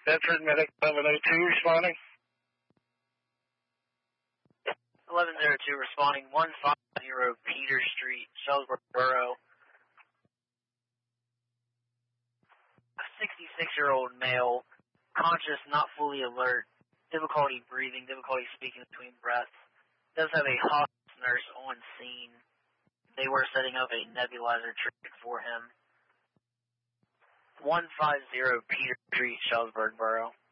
Bedford Medic 1102 responding. 1102 responding, 150 Peter Street, Shelbyville Borough. A 66-year-old male, conscious, not fully alert, difficulty breathing, difficulty speaking between breaths, does have a hospice nurse on scene. They were setting up a nebulizer treatment for him. 150 Peter Street, Shelbyville Borough.